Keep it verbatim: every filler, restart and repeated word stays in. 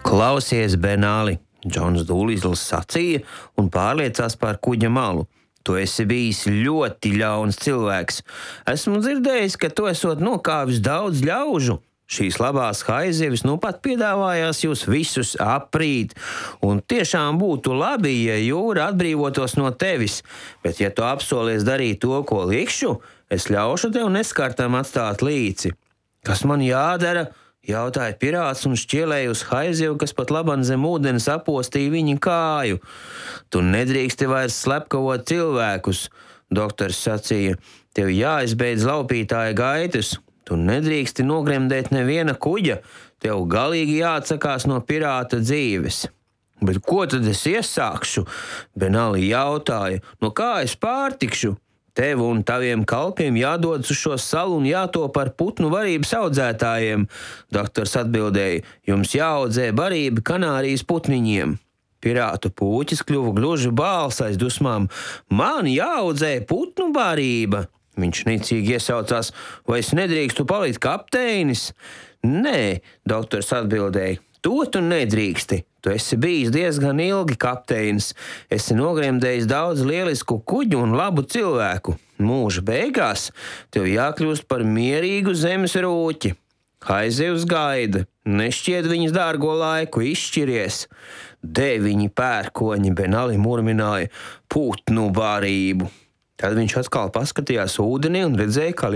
Klausies, Benāli, Džons Dūlīzls sacīja un pārliecās par kuģa malu. Tu esi bijis ļoti ļauns cilvēks. Esmu dzirdējis, ka tu esot nokāvis daudz ļaužu. Šīs labās haizievis nu pat piedāvājās jūs visus aprīt, un tiešām būtu labi, ja jūra atbrīvotos no tevis, bet ja tu apsolies darīt to, ko likšu, es ļaušu tev neskartam atstāt līci. Kas man jādara? Jautāja pirāts un šķielēja uz haizievu, kas pat laban zem ūdens apostīja viņa kāju. Tu nedrīksti vairs slepkavot cilvēkus, doktors sacīja. Tev jāizbeidz laupītāja gaitas. Tu nedrīksti nogremdēt neviena kuģa. Tev galīgi jāatsakās no pirāta dzīves. Bet ko tad es iesākšu? Benāli jautāja. No kā es pārtikšu? Tev un taviem kalpiem jādodas uz šo salu un jātop par putnu varības audzētājiem, doktors atbildēja. Jums jāaudzē barība Kanārijas putniņiem. Pirātu pūķis kļuva gluži bāls aiz dusmām. Man jāaudzē putnu barība. Viņš nicīgi iesaucās, vai es nedrīkstu palikt kapteinis? Nē, doktors atbildēja. To tu nedrīksti. Tu esi bijis diezgan ilgi kapteinis. Esi nogremdējis daudz lielisku kuģu un labu cilvēku. Mūža beigās tev jākļūst par mierīgu zemes rūķi. Haizivs gaida. Nešķiet viņas dārgo laiku, izšķiries. Deviņi pērkoņi, Benāli murmināja, putnu barību. Tad viņš atkal paskatījās ūdenī un redzēja, ka